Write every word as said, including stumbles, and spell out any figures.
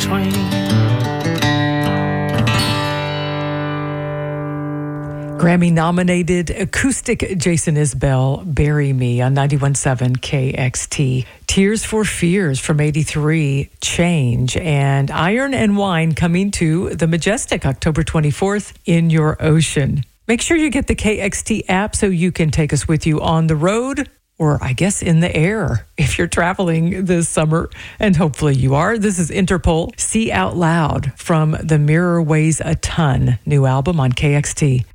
Twain. Grammy-nominated acoustic Jason Isbell, Bury Me on ninety-one point seven K X T. Tears for Fears from eighty-three, Change, and Iron and Wine coming to the Majestic October twenty-fourth, In Your Ocean. Make sure you get the K X T app so you can take us with you on the road, or I guess in the air if you're traveling this summer, and hopefully you are. This is Interpol, See Out Loud from The Mirror Weighs a Ton, new album on K X T.